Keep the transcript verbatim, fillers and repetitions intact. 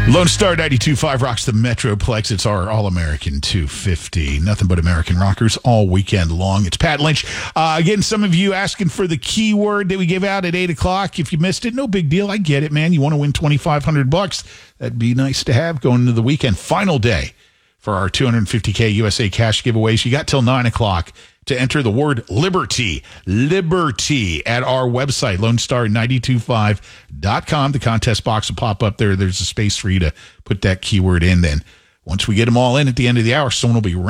Lone Star ninety-two point five rocks the Metroplex. It's our All-American two fifty. Nothing but American rockers all weekend long. It's Pat Lynch. Uh, again, some of you asking for the keyword that we gave out at eight o'clock. If you missed it, no big deal. I get it, man. You want to win twenty-five hundred bucks. That'd be nice to have going into the weekend. Final day for our two hundred fifty K U S A cash giveaways. You got till nine o'clock to enter the word Liberty, Liberty at our website, lone star nine two five dot com. The contest box will pop up there. There's a space for you to put that keyword in. Then once we get them all in at the end of the hour, someone will be